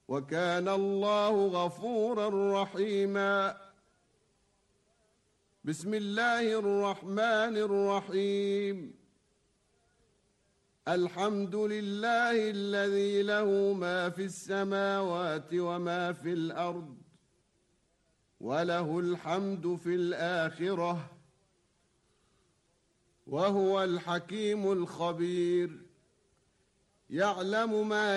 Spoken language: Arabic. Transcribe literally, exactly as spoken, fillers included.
وكان الله غفورا رحيما. بسم الله الرحمن الرحيم. الحمد لله الذي له ما في السماوات وما في الأرض، وله الحمد في الآخرة، وهو الحكيم الخبير. يعلم ما